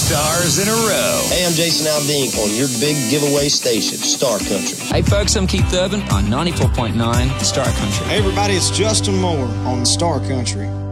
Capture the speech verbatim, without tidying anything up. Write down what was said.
stars in a row. Hey, I'm Jason Aldean on your big giveaway station, Star Country. Hey, folks, I'm Keith Urban on ninety-four point nine Star Country. Hey, everybody, it's Justin Moore on Star Country.